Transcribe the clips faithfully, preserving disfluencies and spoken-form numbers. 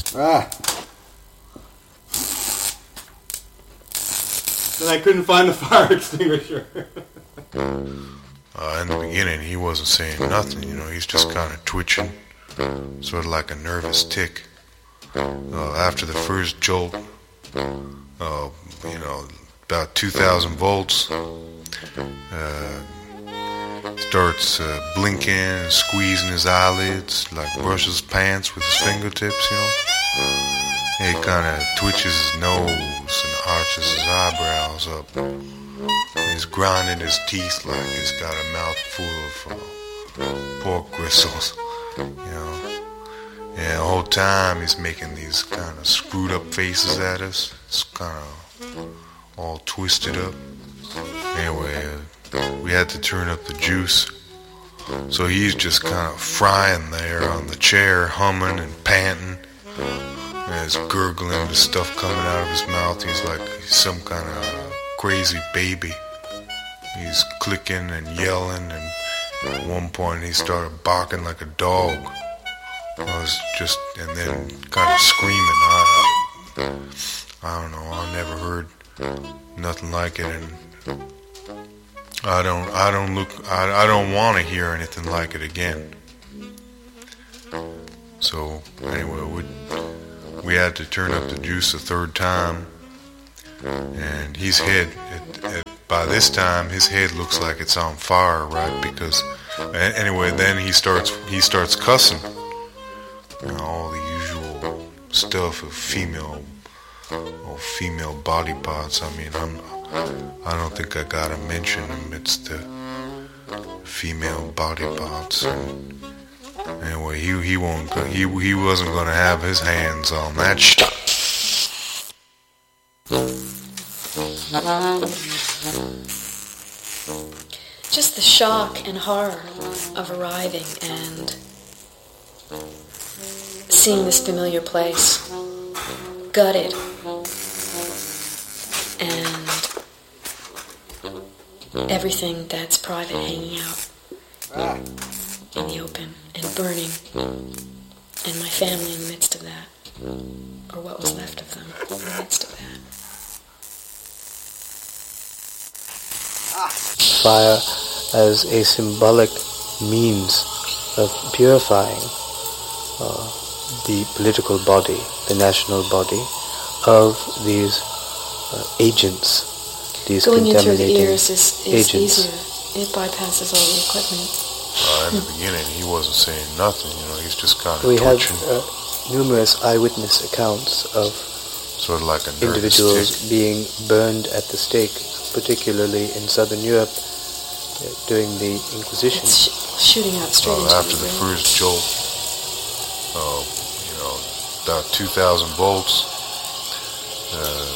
Ah. Then I couldn't find the fire extinguisher. uh, in the beginning, he wasn't saying nothing, you know. He's just kind of twitching, sort of like a nervous tick. Uh, after the first jolt, uh, you know, about two thousand volts, uh, starts uh, blinking and squeezing his eyelids, like brushes pants with his fingertips, you know. He kind of twitches his nose and arches his eyebrows up. And he's grinding his teeth like he's got a mouthful of uh, pork gristles, you know. And the whole time he's making these kind of screwed up faces at us. It's kind of all twisted up. Anyway, uh, we had to turn up the juice. So he's just kind of frying there on the chair, humming and panting. And he's gurgling the stuff coming out of his mouth. He's like some kind of crazy baby. He's clicking and yelling, and at one point he started barking like a dog. I was just, and then kind of screaming. I, I don't know. I never heard nothing like it, and I don't, I don't look, I, I don't want to hear anything like it again. So anyway, we we had to turn up the juice a third time, and his head, it, it, by this time, his head looks like it's on fire, right? Because anyway, then he starts, he starts cussing. You know, all the usual stuff of female, or female body parts. I mean, I'm, I don't think I gotta mention them. It's the female body parts. And anyway, he he won't go, he he wasn't gonna have his hands on that shit. Just the shock and horror of arriving and seeing this familiar place, gutted, and everything that's private hanging out in the open and burning, and my family in the midst of that, or what was left of them in the midst of that. Fire as a symbolic means of purifying uh, the political body, the national body, of these uh, agents, these Going in through contaminating the ears is, is agents. easier. It bypasses all the equipment. Uh, in the beginning, he wasn't saying nothing, you know, he's just kind of We have twitching. uh, numerous eyewitness accounts of Sort of like a nervous individuals tick. being burned at the stake, particularly in southern Europe uh, during the Inquisition. It's sh- shooting out straight Uh, into after the the brain. first jolt, uh, you know, about two thousand volts, uh,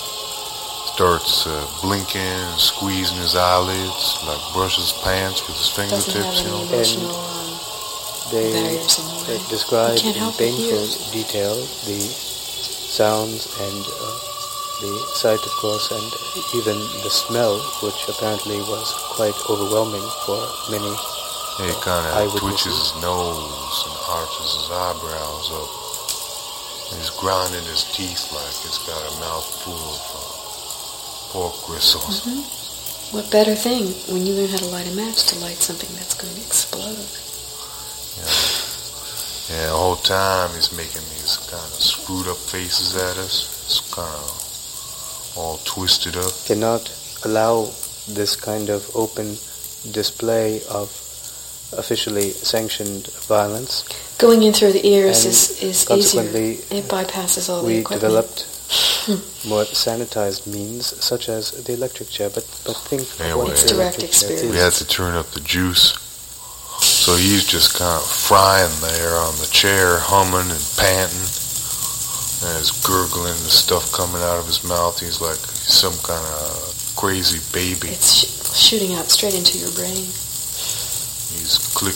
starts uh, blinking and squeezing his eyelids, like brushes pants with his Doesn't have fingertips, you any know. emotional um, They barriers in the uh, way. describe You can't in help but painful hear. detail the sounds and uh, the sight, of course, and even the smell, which apparently was quite overwhelming for many. He kind of eyewitnesses. twitches his nose and arches his eyebrows up. And he's grinding his teeth like he's got a mouthful of uh, pork gristles. Mm-hmm. What better thing when you learn how to light a match to light something that's going to explode? Yeah. Yeah, the whole time he's making these kind of screwed up faces at us. It's kind of all twisted up. Cannot allow this kind of open display of officially sanctioned violence. Going in through the ears And is, is consequently, easier. It bypasses all the We equipment. developed more sanitized means, such as the electric chair, but, but think Anyway, what It's the direct electric chair experience. We is. had to turn up the juice. So he's just kind of frying there on the chair, humming and panting. And he's gurgling the stuff coming out of his mouth. He's like some kind of crazy baby. It's sh- shooting out straight into your brain. He's clicking.